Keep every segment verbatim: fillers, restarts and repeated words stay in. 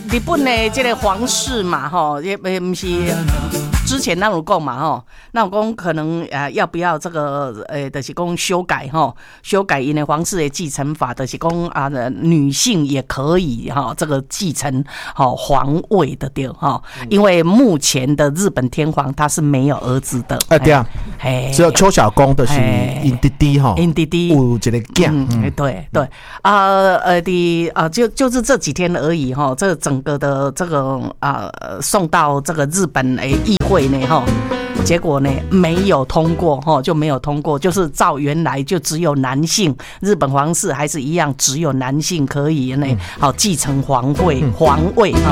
日本的这个皇室嘛，吼，也不是之前那种讲嘛，吼，那种讲可能呃要不要这个呃，就是讲修改吼，修改因的皇室的继承法，就是讲啊，女性也可以哈，这个继承好皇位的对哈，因为目前的日本天皇他是没有儿子的， 哎对啊，只有邱小公的是因弟弟哈， 因弟弟有一个囝， 嗯，对对啊呃的啊就就是这几天而已哈，这整个的这个啊送到这个日本诶议会呢哈。结果呢没有通过齁，就没有通过，就是照原来就只有男性，日本皇室还是一样只有男性可以呢好继承皇位皇位哈。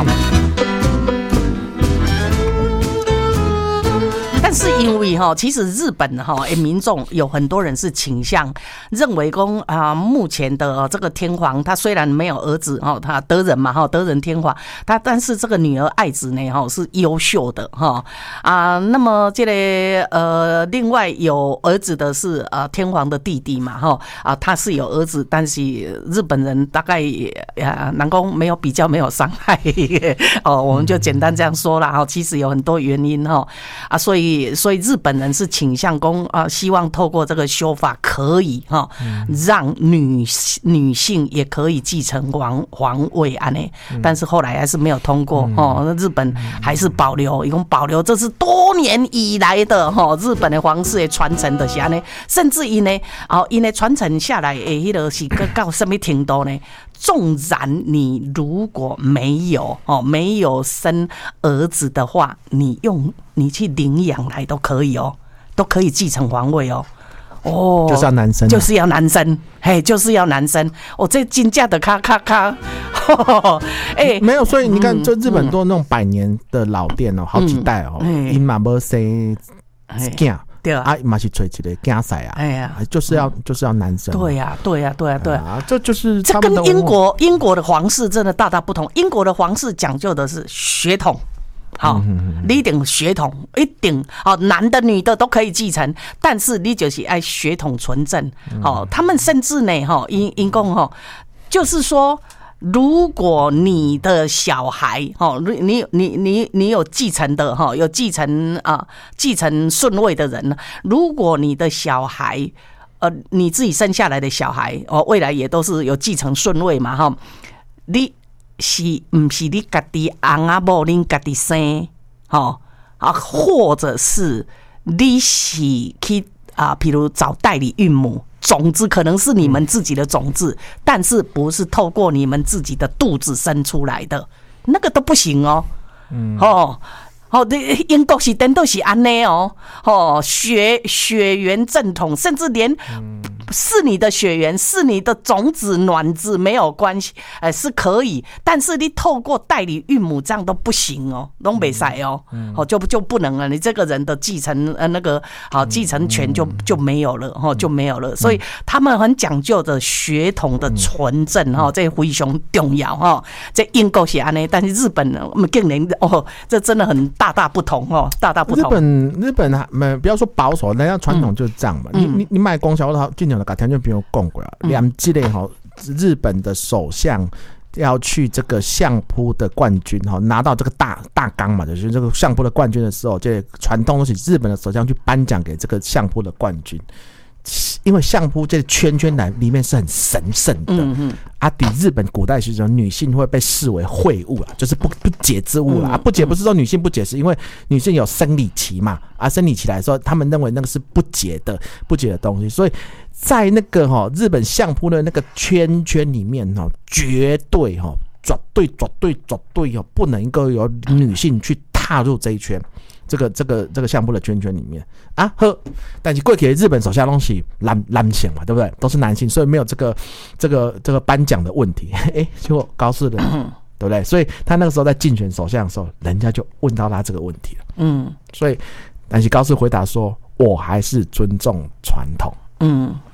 但是因为哈，其实日本哈民众有很多人是倾向认为说啊，目前的这个天皇他虽然没有儿子哈，他德仁嘛哈，德仁天皇他，但是这个女儿爱子呢哈是优秀的哈啊。那么这个呃，另外有儿子的是呃天皇的弟弟嘛哈啊，他是有儿子，但是日本人大概啊，南宫没有比较没有伤害哦，我们就简单这样说啦哈。其实有很多原因哈啊，所以。所以日本人是倾向公啊，希望透过这个修法可以哈，让女女性也可以继承皇皇位安呢，但是后来还是没有通过哦。日本还是保留，一共保留，这是多年以来的哈日本的皇室的传承的下呢，甚至于呢，哦，因为传承下来诶，迄个是到什么程度呢？纵然你如果没有哦，没有生儿子的话，你用你去领养来都可以哦，都可以继承皇位哦。哦， 就是要男生、啊， 就是要男生，嘿，就是要男生。哦，这金价的咔咔咔，哎， 没有，所以你看，就日本多那种百年的老店哦，好几代哦，因嘛没生囝。对啊，嘛是找一个竞赛啊，哎呀，就是要、嗯、就是要男生。 对呀、啊，对呀、啊，对呀、啊，对啊， 这就是这跟英国英国的皇室真的大大不同。英国的皇室讲究的是血统，好，你一定血统一定好，男的女的都可以继承，但是你就是爱血统纯正。好，他们甚至呢，哈，因因共哈，就是说。如果你的小孩哦，你你你你有继承的哈，有继承啊继承顺位的人，如果你的小孩呃你自己生下来的小孩哦，未来也都是有继承顺位嘛哈，你是不是你家己翁啊某恁家己生哈啊，或者是你是去啊，比如找代理孕母。种子可能是你们自己的种子，但是不是透过你们自己的肚子生出来的，那个都不行哦。嗯，哦，哦，英国是真都是安内哦，哦，血血缘正统，甚至连是你的血缘，是你的种子卵子没有关系，呃，是可以，但是你透过代理孕母这样都不行哦，都没赛哦，哦就就不能了，你这个人的继承呃那个好继承权就就没有了哈，就没有了，所以他们很讲究的血统的纯正哈，这非常重要哈。这英国是安内，但是日本呢，我们竟然哦，这真的很大大不同哦，大大不同。 日本日本还不要说保守，人家传统就是这样嘛。嗯、你你你卖公小我进牛的改天就不用讲过了。两季类哈，日本的首相要去这个相扑的冠军哈，拿到这个大大纲嘛，就是这个相扑的冠军的时候，这传统都是日本的首相去颁奖给这个相扑的冠军。因为相扑这个圈圈来里面是很神圣的，嗯嗯，啊，抵日本古代时候女性会被视为秽物啦，就是不不洁之物啦。啊，不洁不是说女性不洁，是因为女性有生理期嘛，啊，生理期来说，他们认为那个是不洁的不洁的东西，所以在那个哈日本相扑的那个圈圈里面哈，绝对哈绝对绝对绝对哦，不能够有女性去踏入这一圈。这个这个这个相扑的圈圈里面啊，呵，但是过去的日本手下东西男男性嘛，对不对？都是男性，所以没有这个这个这个颁奖的问题。哎，结果高士人，对不对？所以他那个时候在竞选首相的时候，人家就问到他这个问题了。嗯，所以但是高士回答说，我还是尊重传统。 嗯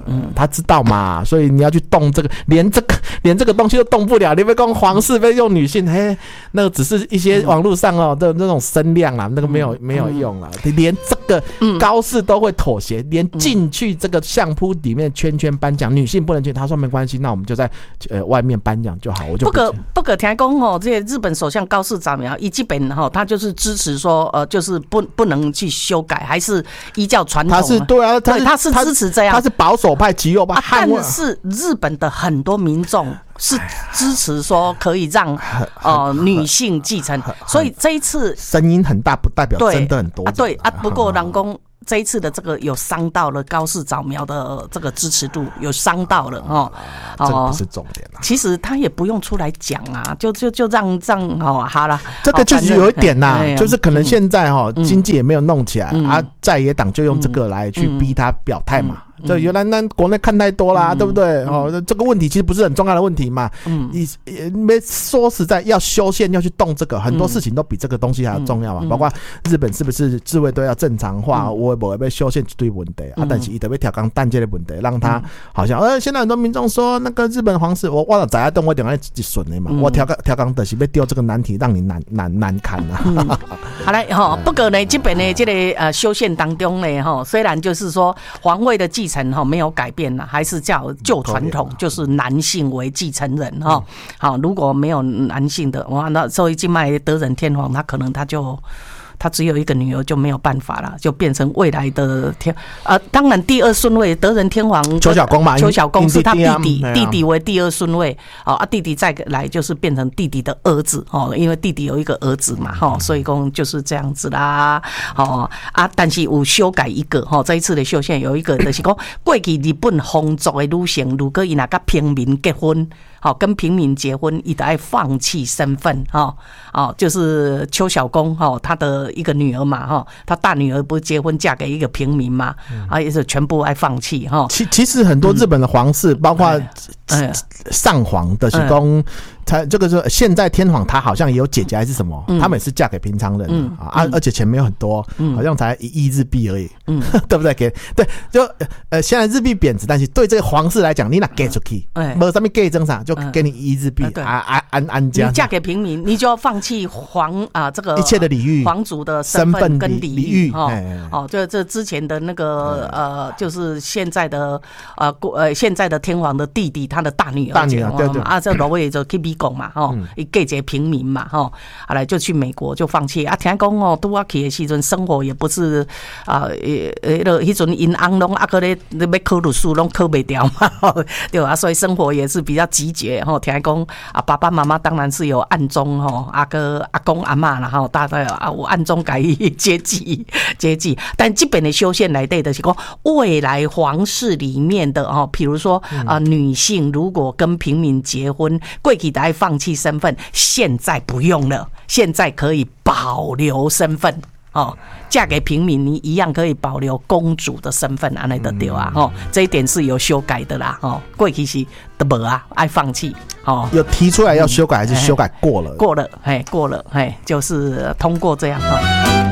嗯，他知道嘛，所以你要去动这个，连这个连这个东西都动不了，你被讲皇室被用女性，嘿，那个只是一些网络上哦的那种声量啊，那个没有、嗯、没有用啊，连这个高士都会妥协，连进去这个相扑里面圈圈颁奖，女性不能进，他说没关系，那我们就在呃外面颁奖就好，我就不可不可听讲哦，这些日本首相高市早苗，一基本哈，他就是支持说呃，就是不不能去修改，还是依照传统， 他是对啊， 他是他是支持这样， 他是保守派极右派、啊， 但是日本的很多民众是支持说可以让呃女性继承，所以这一次声音很大，不代表真的很多啊，对啊，不过人工。这一次的这个有伤到了高市早苗的这个支持度，有伤到了哦。 这个不是重点啦。 其实他也不用出来讲啊，就就就让让哦好了。 这个就是有一点呐、啊，就是可能现在哈、哦嗯、经济也没有弄起来、嗯、啊，在野党就用这个来去逼他表态嘛。嗯嗯就原来那国内看太多啦，嗯、对不对？哦，这个问题其实不是很重要的问题嘛。嗯，你没说实在要修宪要去动这个，很多事情都比这个东西还要重要嘛。嗯、包括日本是不是自卫队要正常化，嗯、我不会被修宪一堆问题、嗯、啊，但是伊特别调刚弹这个问题，让他好像呃，现在很多民众说那个日本皇室，我忘了在动我点来一损的嘛，嗯、我调刚调刚的是被丢这个难题，让你难难难堪啊。嗯、 好来哈，不过呢，这边呢这个呃修宪当中呢哈，虽然就是说皇位的继承没有改变了，还是叫旧传统，就是男性为继承人哈。好，如果没有男性的，哇，那所以今麦德仁天皇他可能他就。他只有一个女儿就没有办法了，就变成未来的天呃，当然第二顺位德仁天皇邱小公嘛， 邱小公是他弟弟，弟弟为第二顺位哦啊，弟弟再来就是变成弟弟的儿子哦，因为弟弟有一个儿子嘛哈，所以讲就是这样子啦哦啊，但是有修改一个哈，这一次的修宪有一个就是讲过去日本皇族的女性，如果伊那跟平民结婚。好，跟平民结婚，伊得爱放弃身份，哈，哦，就是邱小公，哈，他的一个女儿嘛，哈，他大女儿不是结婚嫁给一个平民嘛，啊，也是全部爱放弃，哈。 其其实很多日本的皇室，包括上皇的是公。他这个是现在天皇，他好像也有姐姐还是什么，嗯、他们也是嫁给平常人、嗯、啊，而且钱没有很多，嗯、好像才一亿日币而已，嗯、对不对？给对，就呃现在日币贬值，但是对这个皇室来讲，你拿给出去，没什么给正常，就给你一亿日币，啊安安安家。 你嫁给平民，你就要放弃皇啊这个一切的礼遇， 皇族的身份跟礼遇哦哦，这这之前的那个呃，就是现在的呃呃现在的天皇的弟弟，他的大女儿， 大女儿对对啊，这罗威就 K B。讲嘛吼，伊嫁一个平民嘛吼，后来就去美国就放弃啊。听讲哦，拄啊去的时阵生活也不是啊，呃，迄迄阵因翁拢啊个咧要考律师拢考袂掉嘛，对吧？所以生活也是比较极简吼。听讲啊，爸爸妈妈当然是有暗中吼，阿哥阿公阿嬷啦吼，大概啊有暗中改接济接济。但基本的修宪来对的是讲，未来皇室里面的哦，比如说啊、呃，女性如果跟平民结婚，过去的。爱放弃身份，现在不用了，现在可以保留身份哦。嫁给平民，你一样可以保留公主的身份，安尼就对啊。哦，这一点是有修改的啦。哦，过去是都无啊，爱放弃哦。 有提出来要修改，还是修改过了？ 过了，嘿，过了，嘿，就是通过这样哈。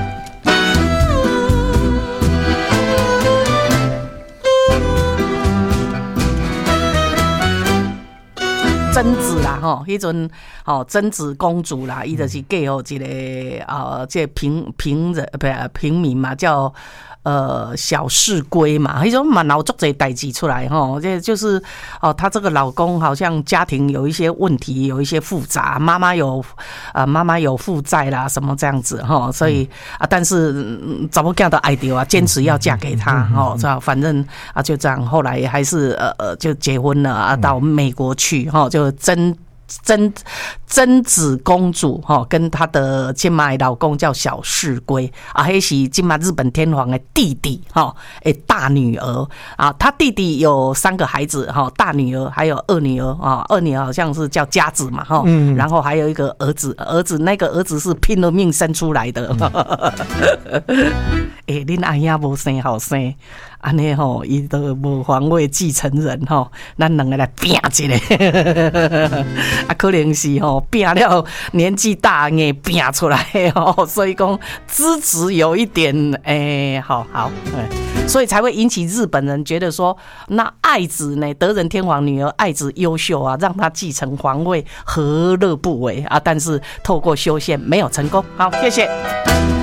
贞子啦，吼，迄阵吼贞子公主啦，伊就是嫁予一个呃，这平平人不平民嘛，叫呃小室圭嘛，迄种嘛闹足侪代志出来吼，这就是哦，她这个老公好像家庭有一些问题，有一些复杂，妈妈有啊妈妈有负债啦，什么这样子哈，所以啊，但是怎么讲都爱丢啊，坚持要嫁给他哦，这样反正啊就这样，后来还是呃呃就结婚了啊，到美国去哈就。贞贞贞子公主哈，跟她的今麦老公叫小室圭啊，迄是今麦日本天皇的弟弟哈，诶大女儿啊，他弟弟有三个孩子哈，大女儿还有二女儿啊，二女儿好像是叫佳子嘛哈，嗯，然后还有一个儿子，儿子那个儿子是拼了命生出来的，诶、嗯，恁阿兄无生好生。 安尼吼，伊都无皇位继承人吼，咱两个来拼一个，啊，可能是吼拼了年纪大眼拼出来吼，所以讲资质有一点诶、欸，好好，欸，所以才会引起日本人觉得说，那爱子呢，德仁天皇女儿爱子优秀啊，让她继承皇位，何乐不为啊？但是透过修宪没有成功。好，谢谢。